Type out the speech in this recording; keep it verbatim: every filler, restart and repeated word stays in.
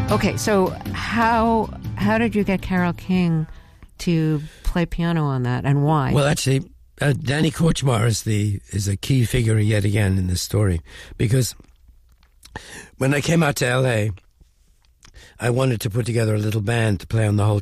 Okay, so how how did you get Carole King to play piano on that, and why? Well, actually, uh, Danny Korchmar is the is a key figure yet again in this story, because when I came out to L A, I wanted to put together a little band to play on the whole